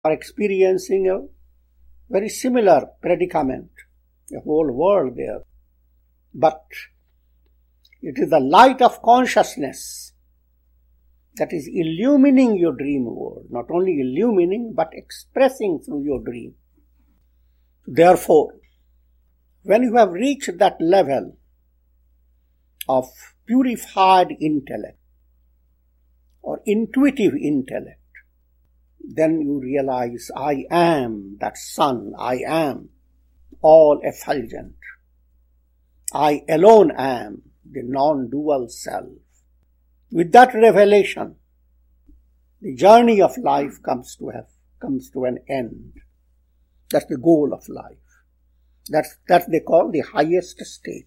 are experiencing a very similar predicament, a whole world there. But it is the light of consciousness that is illumining your dream world, not only illumining but expressing through your dream. Therefore, when you have reached that level of purified intellect or intuitive intellect, then you realize, I am that sun, I am all effulgent. I alone am the non-dual self. With that revelation, the journey of life comes to an end. That's the goal of life. That's they call the highest state.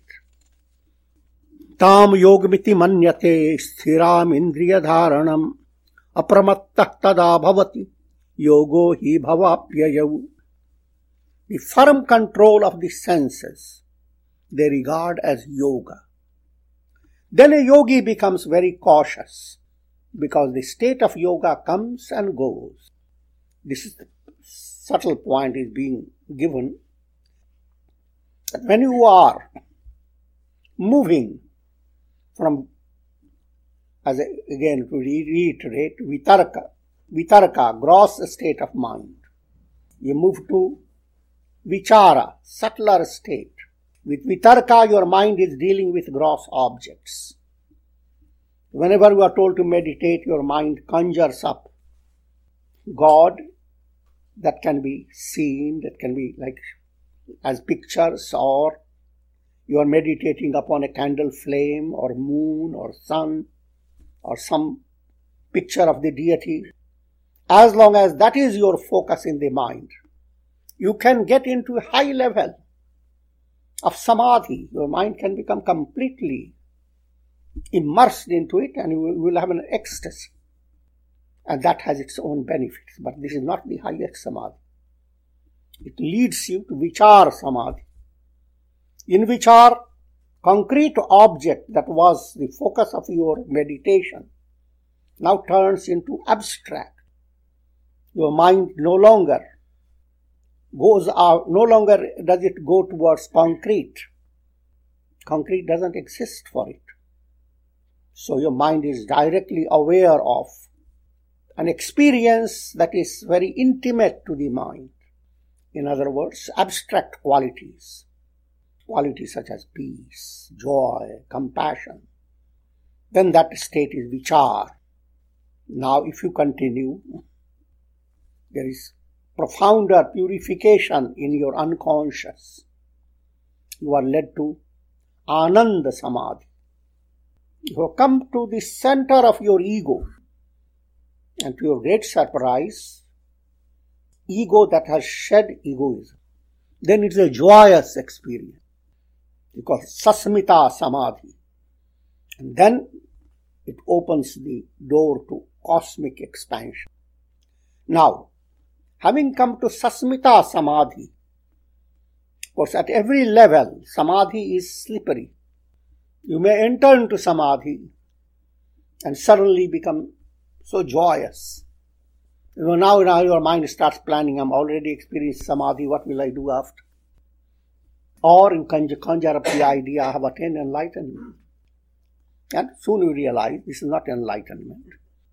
Tam yogmiti manyate sthiram indriya dharanam apramattah tada bhavati yogo hi bhavapyayav. The firm control of the senses they regard as yoga. Then a yogi becomes very cautious because the state of yoga comes and goes. This is the subtle point is being given. That when you are moving from, again to reiterate, vitarka, gross state of mind, you move to vichara, subtler state. With vitarka, your mind is dealing with gross objects. Whenever you are told to meditate, your mind conjures up God that can be seen, that can be like as pictures, or you are meditating upon a candle flame or moon or sun or some picture of the deity. As long as that is your focus in the mind, you can get into a high level of samadhi. Your mind can become completely immersed into it and you will have an ecstasy. And that has its own benefits. But this is not the highest samadhi. It leads you to vichar samadhi, in which our concrete object that was the focus of your meditation now turns into abstract. Your mind no longer does it go towards concrete. Concrete doesn't exist for it. So your mind is directly aware of an experience that is very intimate to the mind. In other words, abstract qualities such as peace, joy, compassion. Then that state is vichar. Now if you continue, there is profounder purification in your unconscious. You are led to Ananda Samadhi. You have come to the center of your ego. And to your great surprise, ego that has shed egoism. Then it is a joyous experience. Because Sasmita Samadhi. And then it opens the door to cosmic expansion. Now, having come to Sasmita Samadhi, of course at every level, Samadhi is slippery. You may enter into Samadhi and suddenly become so joyous. Now your mind starts planning, I'm already experienced Samadhi, what will I do after? Or you conjure up the idea, I have attained enlightenment. And soon you realize this is not enlightenment.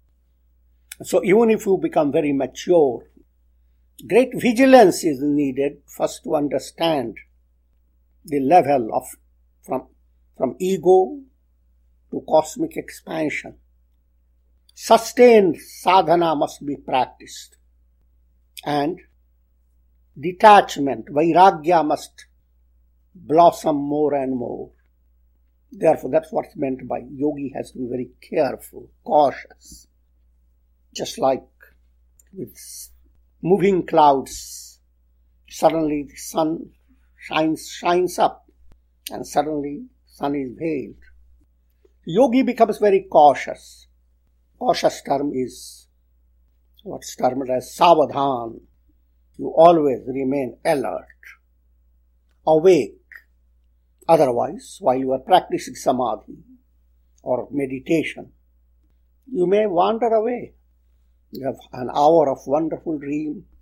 So even if you become very mature, great vigilance is needed first to understand the level of from ego to cosmic expansion. Sustained sadhana must be practiced. And detachment, vairagya must blossom more and more. Therefore, that's what's meant by yogi has to be very careful, cautious. Just like with moving clouds, suddenly the sun shines up and suddenly sun is veiled. Yogi becomes very cautious. Cautious term is what's termed as savadhan. You always remain alert, awake. Otherwise, while you are practicing samadhi or meditation, you may wander away. You have an hour of wonderful dream.